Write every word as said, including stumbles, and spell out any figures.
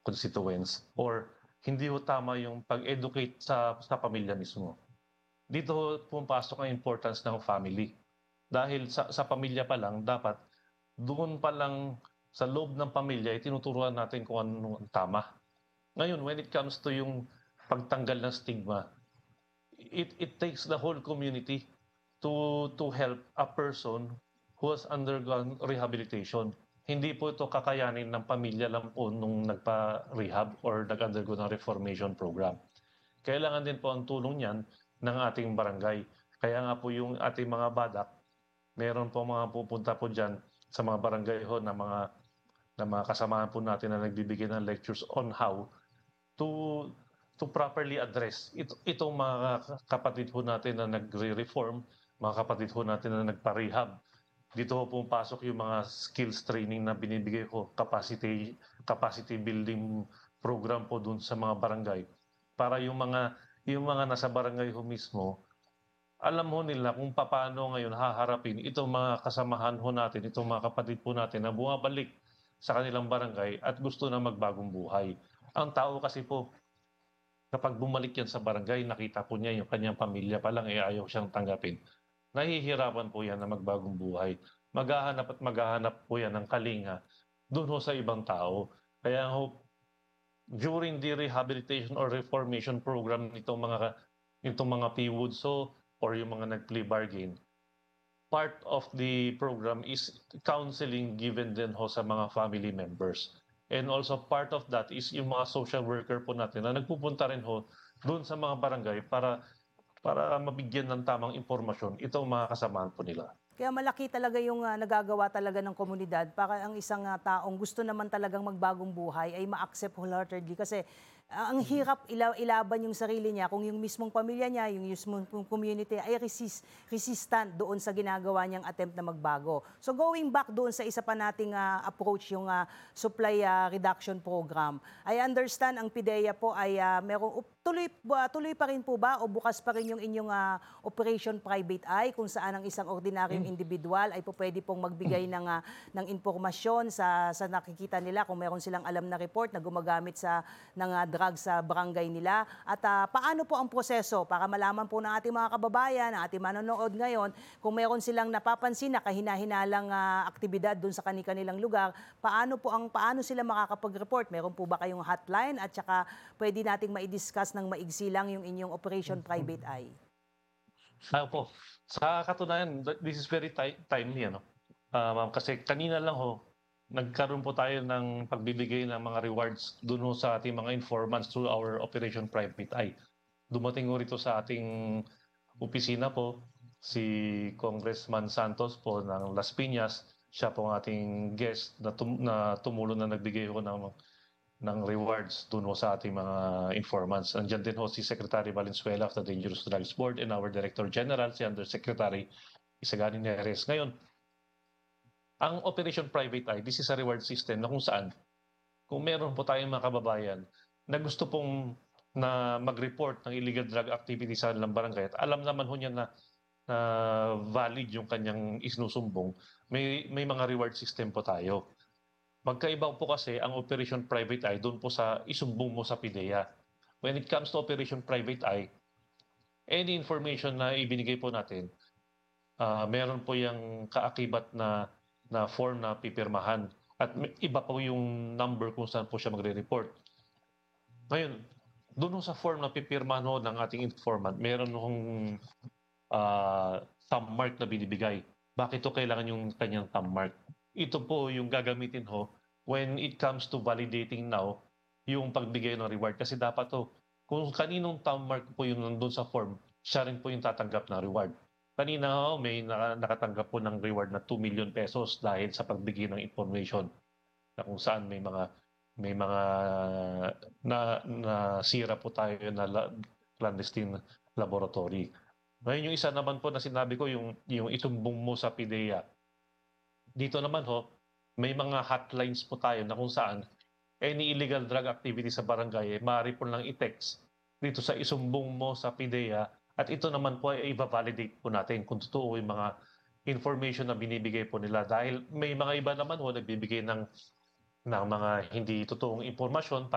constituents or hindi ho tama yung pag-educate sa sa pamilya mismo. Dito ho pumapasok ang importance ng family. Dahil sa sa pamilya pa lang dapat doon pa lang sa loob ng pamilya ay tinuturuan natin kung ano ang tama. Ngayon when it comes to yung pagtanggal ng stigma, it it takes the whole community to to help a person who has undergone rehabilitation. Hindi po ito kakayanin ng pamilya lang po nung nagpa-rehab or nag-undergo ng reformation program. Kailangan din po ang tulong niyan ng ating barangay. Kaya nga po yung ating mga badak, meron po mga pupunta po diyan sa mga barangay ho na mga na mga kasamahan po natin na nagbibigay ng lectures on how to to properly address ito, itong mga kapatid ho natin na nagre-reform, mga kapatid ho natin na nagpa-rehab. Dito ho pumapasok yung mga skills training na binibigay ko, capacity capacity building program po dun sa mga barangay para yung mga yung mga nasa barangay ho mismo, alam ho nila kung paano ngayon haharapin itong mga kasamahan ho natin, itong mga kapatid po natin na bumabalik sa kanilang barangay at gusto na magbagong buhay. Ang tao kasi po, kapag bumalik yan sa barangay, nakita po niya yung kanyang pamilya pa lang, eh ayaw siyang tanggapin. Nahihirapan po yan na magbagong buhay. Maghahanap at maghahanap po yan ng kalinga doon ho sa ibang tao. Kaya ho, during the rehabilitation or reformation program nitong mga itong mga P W O D S O or yung mga nag-plea bargain, part of the program is counseling given din ho sa mga family members. And also part of that is yung mga social worker po natin na nagpupunta rin ho doon sa mga barangay para para mabigyan ng tamang impormasyon itong mga kasamahan po nila. Kaya malaki talaga yung uh, nagagawa talaga ng komunidad para ang isang uh, taong gusto naman talagang magbagong buhay ay ma-accept wholeheartedly kasi uh, ang hirap ila ilaban yung sarili niya kung yung mismong pamilya niya, yung mismong community ay resist, resistant doon sa ginagawa niyang attempt na magbago. So going back doon sa isa pa nating uh, approach, yung uh, supply uh, reduction program, I understand ang PIDEA po ay uh, merong tuloy, uh, tuloy pa rin po ba o bukas pa rin yung inyong uh, Operation Private Eye kung saan ang isang ordinaryong individual ay po pwede pong magbigay ng, uh, ng impormasyon sa, sa nakikita nila kung meron silang alam na report na gumagamit sa, ng uh, drugs sa barangay nila. At uh, paano po ang proseso para malaman po ng ating mga kababayan, ng ating manonood ngayon, kung meron silang napapansin na kahina-hinalang uh, aktibidad dun sa kanilang lugar, paano po ang paano sila makakapag-report? Meron po ba kayong hotline at saka pwede nating ma-discuss ng maigsi lang yung inyong Operation Private Eye? Ah, po. Sa katunayan, this is very timely, ano? Uh, ma'am, kasi kanina lang ho, nagkaroon po tayo ng pagbibigay ng mga rewards dun ho sa ating mga informants through our Operation Private Eye. Dumating ho rito sa ating opisina po, si Congressman Santos po ng Las Piñas, siya po ang ating guest na, tum na tumulong na nagbigay ho ng ng rewards dun ho sa ating mga informants. Nandiyan din ho si Secretary Valenzuela of the Dangerous Drugs Board and our Director General, si Undersecretary Isagani Neres. Ngayon, ang Operation Private Eye, this is a reward system na kung saan, kung meron po tayong mga kababayan na gusto pong na mag-report ng illegal drug activity sa kanilang barangay at alam naman ho niya na, na valid yung kanyang isinusumbong, may, may mga reward system po tayo. Magkaiba po kasi ang Operation Private Eye doon po sa isumbong mo sa PIDEA. When it comes to Operation Private Eye, any information na ibinigay po natin, uh, meron po yung kaakibat na, na form na pipirmahan. At iba po yung number kung saan po siya magre-report. Ngayon, doon sa form na pipirmahan ho ng ating informant, meron hong uh, thumb mark na binibigay. Bakit ito kailangan yung kanyang thumb mark? Ito po yung gagamitin ho when it comes to validating now yung pagbigay ng reward. Kasi dapat to, kung kaninong thumb mark po yung nandun sa form, siya rin po yung tatanggap ng reward. Kanina ho, may nakatanggap po ng reward na two million pesos dahil sa pagbigay ng information na kung saan may mga may mga na, na sira po tayo na la, clandestine laboratory. Ngayon yung isa naman po na sinabi ko, yung, yung isumbong mo sa PIDEA. Dito naman ho, may mga hotlines po tayo na kung saan any illegal drug activity sa barangay, eh, maaari po lang i-text dito sa isumbong mo sa PIDEA at ito naman po ay i-validate po natin kung totoo yung mga information na binibigay po nila. Dahil may mga iba naman ho nagbibigay ng, ng mga hindi totoong impormasyon